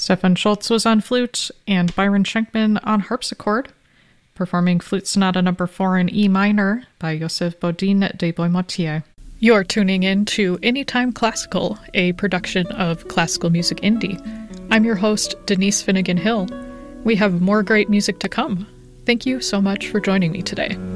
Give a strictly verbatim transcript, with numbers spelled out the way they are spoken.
Stefan Schultz was on flute, and Byron Schenkman on harpsichord, performing Flute Sonata Number four in E minor by Joseph Bodin de Boismortier. You're tuning in to Anytime Classical, a production of Classical Music Indie. I'm your host, Denise Finnegan Hill. We have more great music to come. Thank you so much for joining me today.